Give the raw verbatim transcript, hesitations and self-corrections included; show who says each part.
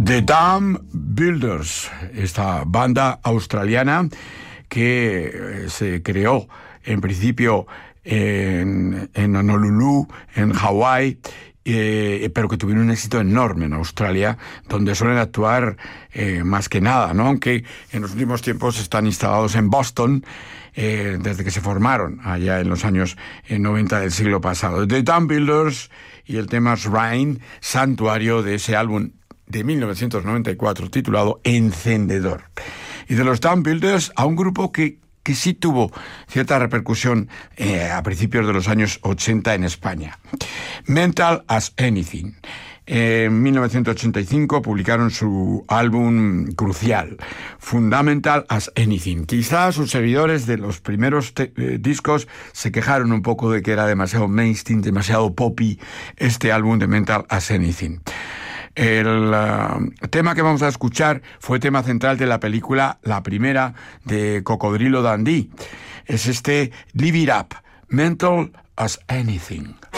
Speaker 1: The Dam Builders, esta banda australiana que se creó en principio en, en Honolulu, en Hawái, eh, pero que tuvieron un éxito enorme en Australia, donde suelen actuar eh, más que nada, ¿no? Aunque en los últimos tiempos están instalados en Boston, eh, desde que se formaron allá en los años eh, noventa del siglo pasado. The Dam Builders y el tema Shrine, santuario, de ese álbum de mil novecientos noventa y cuatro titulado Encendedor. Y de los Dam Builders a un grupo que, que sí tuvo cierta repercusión eh, a principios de los años ochenta en España. Mental as Anything. En mil novecientos ochenta y cinco publicaron su álbum crucial, Fundamental as Anything. Quizás sus seguidores de los primeros te- eh, discos se quejaron un poco de que era demasiado mainstream, demasiado poppy este álbum de Mental as Anything. El uh, tema que vamos a escuchar fue tema central de la película, la primera, de Cocodrilo Dundee. Es este Live It Up, Mental as Anything.